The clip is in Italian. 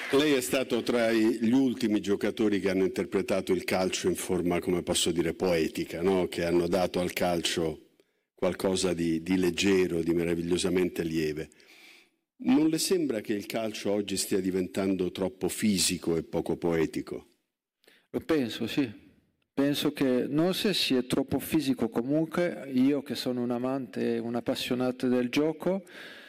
Lei è stato tra gli ultimi giocatori che hanno interpretato il calcio in forma, come posso dire, poetica, no? Che hanno dato al calcio qualcosa di leggero, di meravigliosamente lieve. Non le sembra che il calcio oggi stia diventando troppo fisico e poco poetico? Lo penso, sì. Penso che non se sia troppo fisico comunque, io che sono un amante, un appassionato del gioco,